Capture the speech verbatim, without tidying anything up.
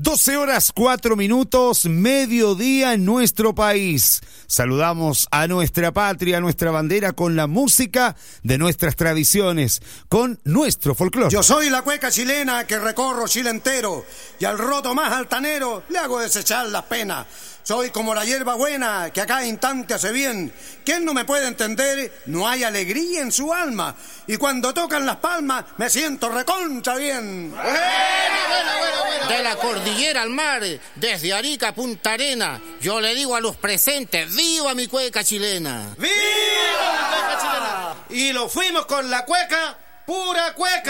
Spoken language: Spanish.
doce horas cuatro minutos, mediodía en nuestro país. Saludamos a nuestra patria, a nuestra bandera con la música de nuestras tradiciones, con nuestro folclore. Yo soy la cueca chilena que recorro Chile entero y al roto más altanero le hago desechar las penas. Soy como la hierba buena que a cada instante hace bien. Quien no me puede entender, no hay alegría en su alma. Y cuando tocan las palmas, me siento recontra bien. Bueno, bueno, bueno, bueno. De la cordillera al mar, desde Arica a Punta Arena, yo le digo a los presentes, ¡viva mi cueca chilena! ¡Viva la cueca chilena! Y lo fuimos con la cueca, pura cueca.